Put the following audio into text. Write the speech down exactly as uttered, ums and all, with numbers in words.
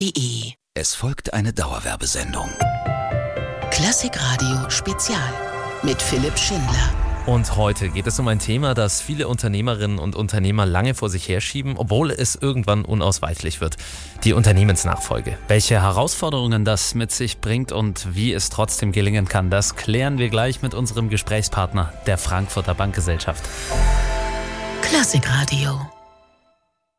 punkt de. Es folgt eine Dauerwerbesendung. Klassikradio Spezial mit Philipp Schindler. Und heute geht es um ein Thema, das viele Unternehmerinnen und Unternehmer lange vor sich herschieben, obwohl es irgendwann unausweichlich wird. Die Unternehmensnachfolge. Welche Herausforderungen das mit sich bringt und wie es trotzdem gelingen kann, das klären wir gleich mit unserem Gesprächspartner, der Frankfurter Bankgesellschaft. Klassikradio.